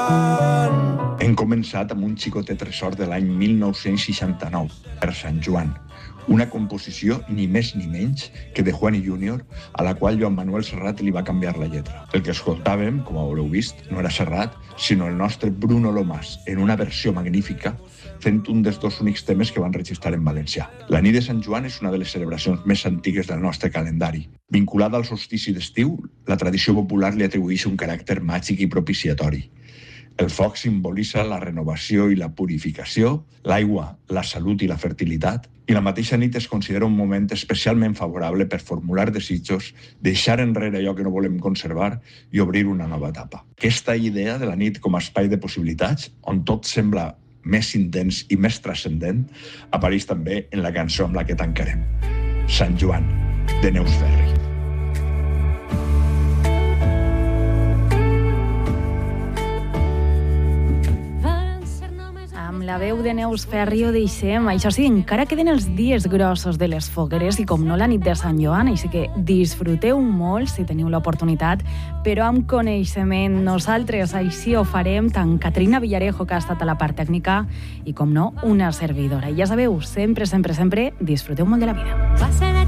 Joan. Hem començat amb un xicotet tresor de l'any 1969, per Sant Joan, una composició ni més ni menys que de Juan y Junior, a la qual Joan Manuel Serrat li va canviar la lletra. El que escoltàvem, com haureu vist, no era Serrat, sinó el nostre Bruno Lomas, en una versió magnífica, fent un dels dos únics temes que van registrar en valencià. La nit de Sant Joan és una de les celebracions més antigues del nostre calendari. Vinculada al solstici d'estiu, la tradició popular li atribueix un caràcter màgic i propiciatori. El foc simbolitza la renovació i la purificació, l'aigua, la salut i la fertilitat, i la mateixa nit es considera un moment especialment favorable per formular desitjos, deixar enrere allò que no volem conservar i obrir una nova etapa. Aquesta idea de la nit com a espai de possibilitats, on tot sembla més intens i més transcendent, apareix també en la cançó amb la que tancarem. Sant Joan, de Neus Ferri. La veu de Neus Ferri ho deixem. Això sí, encara queden els dies grossos de les fogueres i com no la nit de Sant Joan, així que disfruteu molt si teniu l'oportunitat, però amb coneixement. Nosaltres així ho farem, tant Caterina Villarejo, que ha estat a la part tècnica, i com no, una servidora. I ja sabeu, sempre, sempre, sempre disfruteu molt de la vida.